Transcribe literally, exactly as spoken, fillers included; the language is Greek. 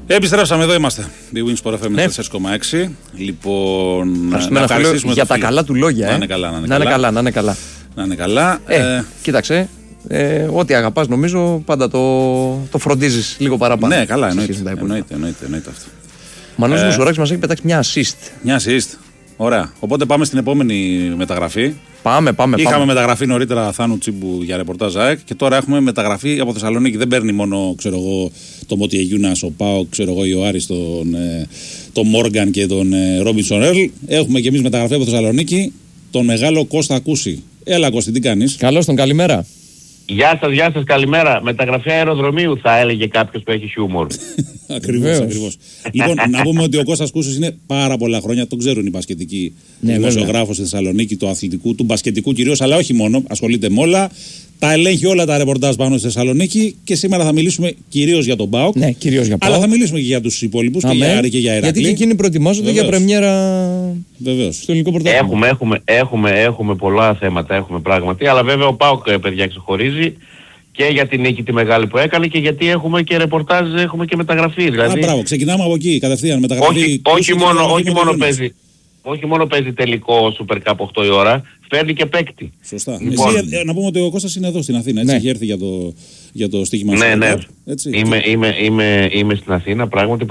Επιστρέψαμε, εδώ είμαστε. Η Winsport εφ εμ τέσσερα κόμμα έξι. Λοιπόν, να ευχαριστούμε για τα καλά του λόγια. Να είναι καλά, να είναι να είναι καλά. Να είναι καλά. Να είναι καλά. Ε, ε, κοίταξε. Ε, ό,τι αγαπάς νομίζω πάντα το, το φροντίζεις λίγο παραπάνω. Ναι, καλά, εννοείται. Εννοείται, εννοείται, εννοείται αυτό. Μανώλης ε, Μουσουράκης μας έχει πετάξει μια assist. Μια assist. Ωραία. Οπότε πάμε στην επόμενη μεταγραφή. Πάμε, πάμε. Είχαμε πάμε. μεταγραφή νωρίτερα Θάνου Τσίμπου για ρεπορτάζ ΑΕΚ και τώρα έχουμε μεταγραφή από Θεσσαλονίκη. Δεν παίρνει μόνο ξέρω εγώ, το Μοτιεγιούνας, ο Πάο, ξέρω εγώ, ο Άρης, τον, ε, τον Μόργαν και τον ε, Ρόμπινσον Ερλ. Έχουμε και εμείς μεταγραφή από Θεσσαλονίκη, τον μεγάλο Κώστα Ακούση. Έλα Κώστη, τι κάνεις? Καλώς τον, καλημέρα. Γεια σας, γεια σας, καλημέρα. Μεταγραφή αεροδρομίου θα έλεγε κάποιος που έχει χιούμορ. Ακριβώς, ακριβώς. Λοιπόν, να πούμε ότι ο Κώστας Κούσης είναι πάρα πολλά χρόνια, τον ξέρουν οι μπασκετικοί ναι, δημοσιογράφος στη Θεσσαλονίκη, του αθλητικού, του μπασκετικού κυρίως, αλλά όχι μόνο, ασχολείται με όλα. Τα ελέγχει όλα τα ρεπορτάζ πάνω στη Θεσσαλονίκη και σήμερα θα μιλήσουμε κυρίως για τον ΠΑΟΚ. Ναι, κυρίως για ΠΑΟΚ. Αλλά θα μιλήσουμε και για τους υπόλοιπους, και για Άρη και για Ηρακλή. Γιατί και εκείνοι προετοιμάζονται για πρεμιέρα Βεβαίως. στο ελληνικό πρωτάθλημα. Έχουμε, έχουμε, έχουμε, έχουμε πολλά θέματα, έχουμε πράγματι, αλλά βέβαια ο ΠΑΟΚ, παιδιά, ξεχωρίζει. Και για την νίκη τη μεγάλη που έκανε και γιατί έχουμε και ρεπορτάζ, έχουμε και μεταγραφή. Δηλαδή... Α, μπράβο, ξεκινάμε από εκεί κατευθείαν. Μεταγραφή. Όχι, όχι, μόνο, όχι, μόνο παίζει, όχι μόνο παίζει τελικό Super Cup οκτώ η ώρα, φέρνει και παίκτη. Σωστά. Λοιπόν, Εσύ, να πούμε ότι ο Κώστας είναι εδώ στην Αθήνα, έτσι, ναι. έχει έρθει για το, για το στοίχημα. Ναι, ναι. Έτσι. Είμαι, είμαι, είμαι, είμαι στην Αθήνα, πράγματι.